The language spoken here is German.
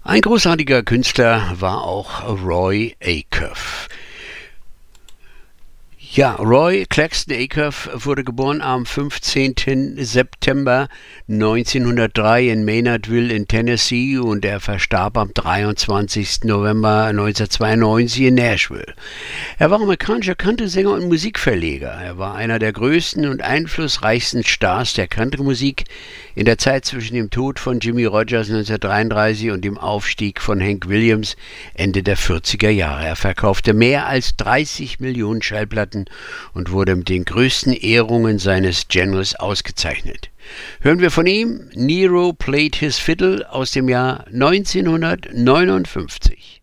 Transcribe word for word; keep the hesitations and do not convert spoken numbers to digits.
Ein großartiger Künstler war auch Roy Acuff. Ja, Roy Claxton Acuff wurde geboren am fünfzehnten September neunzehnhundertdrei in Maynardville in Tennessee und er verstarb am dreiundzwanzigsten November neunzehnhundertzweiundneunzig in Nashville. Er war amerikanischer Country-Sänger und Musikverleger. Er war einer der größten und einflussreichsten Stars der Country-Musik in der Zeit zwischen dem Tod von Jimmie Rodgers neunzehnhundertdreiunddreißig und dem Aufstieg von Hank Williams Ende der vierziger Jahre. Er verkaufte mehr als dreißig Millionen Schallplatten und wurde mit den größten Ehrungen seines Genres ausgezeichnet. Hören wir von ihm Nero Played His Fiddle aus dem Jahr neunzehnhundertneunundfünfzig.